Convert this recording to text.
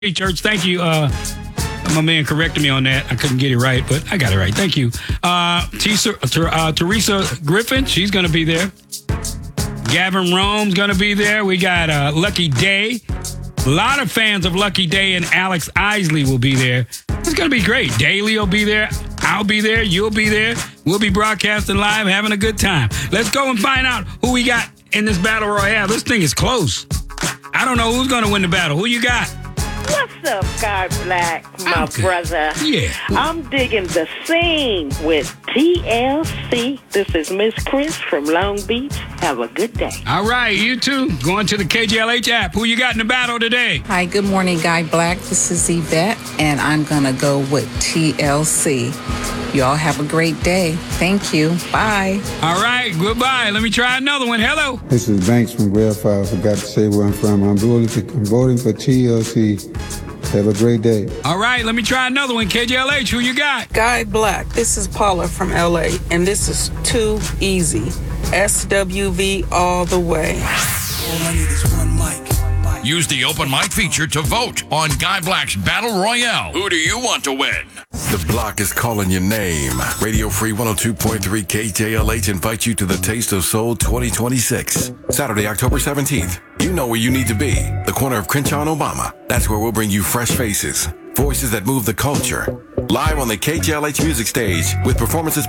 Church. Thank you. My man corrected me on that. I couldn't get it right, but I got it right. Thank you. Teresa Griffin, she's going to be there. Gavin Rome's going to be there. We got Lucky Day. A lot of fans of Lucky Day and Alex Isley will be there. It's going to be great. Daly will be there. I'll be there. You'll be there. We'll be broadcasting live, having a good time. Let's go and find out who we got in this battle royale. This thing is close. I don't know who's going to win the battle. Who you got? What's up, God Black, my brother? Yeah. I'm digging the scene with TLC. This is Miss Chris from Long Beach. Have a good day. All right, you too. Going to the KJLH app. Who you got in the battle today? Hi, good morning, Guy Black. This is Yvette, and I'm going to go with TLC. Y'all have a great day. Thank you. Bye. All right, goodbye. Let me try another one. Hello. This is Banks from Belfast. I forgot to say where I'm from. I'm voting for TLC. Have a great day. All right, let me try another one. KJLH, who you got? Guy Black, this is Paula from LA, and this is Too Easy. SWV all the way. All I need is one mic. Use the open mic feature to vote on Guy Black's Battle Royale. Who do you want to win? The block is calling your name. Radio Free 102.3 KJLH invites you to the Taste of Soul 2026. Saturday, October 17th. You know where you need to be. The corner of Crenshaw and Obama. That's where we'll bring you fresh faces. Voices that move the culture. Live on the KJLH music stage with performances by